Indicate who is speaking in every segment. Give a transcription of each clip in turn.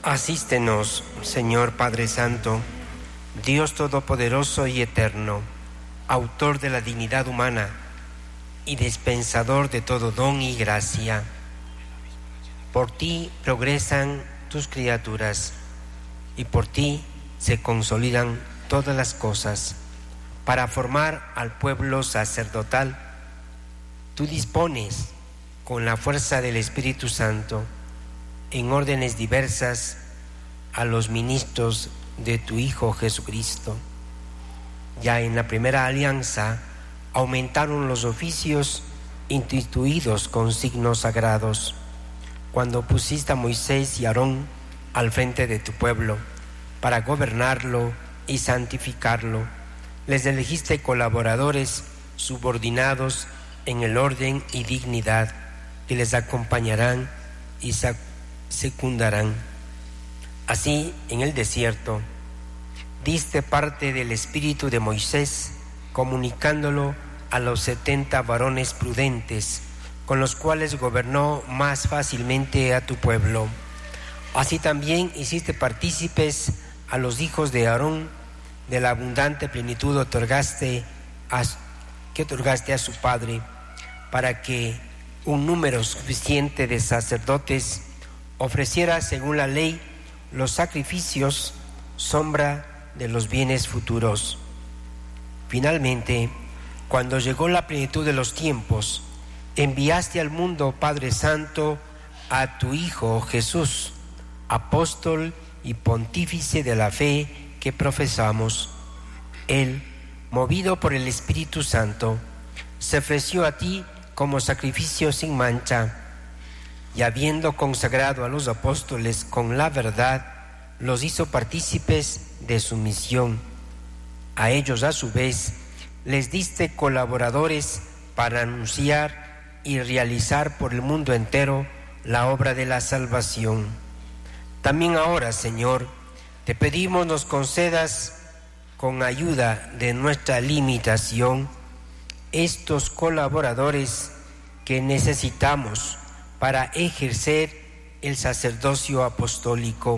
Speaker 1: Asístenos, Señor Padre Santo, Dios Todopoderoso y Eterno, autor de la dignidad humana y dispensador de todo don y gracia. Por ti progresan tus criaturas y por ti se consolidan todas las cosas. Para formar al pueblo sacerdotal, tú dispones con la fuerza del Espíritu Santo en órdenes diversas a los ministros de tu Hijo Jesucristo. Ya en la primera alianza aumentaron los oficios instituidos con signos sagrados, cuando pusiste a Moisés y Aarón al frente de tu pueblo para gobernarlo y santificarlo. Les elegiste colaboradores subordinados en el orden y dignidad que les acompañarán y secundarán. Así, en el desierto, diste parte del espíritu de Moisés, comunicándolo a los 70 varones prudentes, con los cuales gobernó más fácilmente a tu pueblo. Así también hiciste partícipes a los hijos de Aarón de la abundante plenitud que otorgaste a su padre, para que un número suficiente de sacerdotes ofreciera según la ley los sacrificios, sombra de los bienes futuros. Finalmente, cuando llegó la plenitud de los tiempos, enviaste al mundo, Padre Santo, a tu Hijo Jesús, apóstol y pontífice de la fe que profesamos. Él, movido por el Espíritu Santo, se ofreció a ti como sacrificio sin mancha, y habiendo consagrado a los apóstoles con la verdad, los hizo partícipes de su misión. A ellos, a su vez, les diste colaboradores para anunciar y realizar por el mundo entero la obra de la salvación. También ahora, Señor, te pedimos nos concedas, con ayuda de nuestra limitación, estos colaboradores que necesitamos para ejercer el sacerdocio apostólico.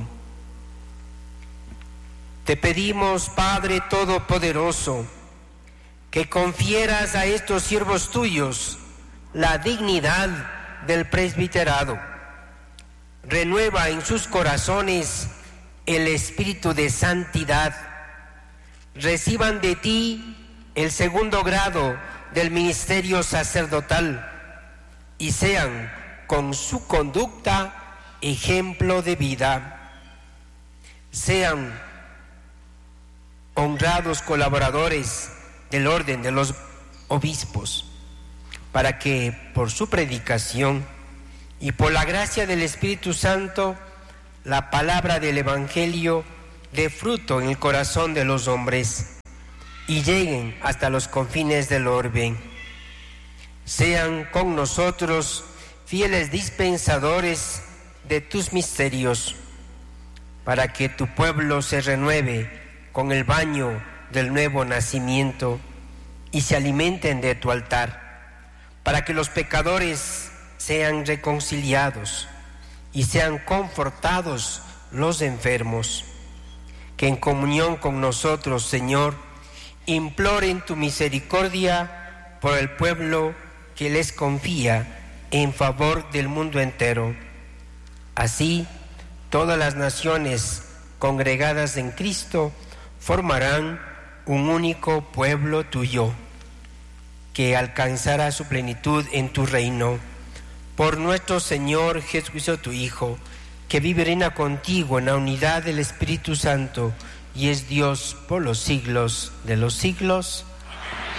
Speaker 1: Te pedimos, Padre Todopoderoso, que confieras a estos siervos tuyos la dignidad del presbiterado. Renueva en sus corazones el espíritu de santidad. Reciban de ti el segundo grado del ministerio sacerdotal y sean con su conducta ejemplo de vida. Sean honrados colaboradores del orden de los obispos, para que por su predicación y por la gracia del Espíritu Santo la palabra del Evangelio dé fruto en el corazón de los hombres y lleguen hasta los confines del orbe. Sean con nosotros fieles dispensadores de tus misterios, para que tu pueblo se renueve con el baño del nuevo nacimiento y se alimenten de tu altar, para que los pecadores sean reconciliados y sean confortados los enfermos. Que en comunión con nosotros, Señor, imploren tu misericordia por el pueblo que les confía en favor del mundo entero. Así, todas las naciones congregadas en Cristo formarán un único pueblo tuyo, que alcanzará su plenitud en tu reino. Por nuestro Señor Jesucristo, tu Hijo, que vive y reina contigo en la unidad del Espíritu Santo y es Dios por los siglos de los siglos.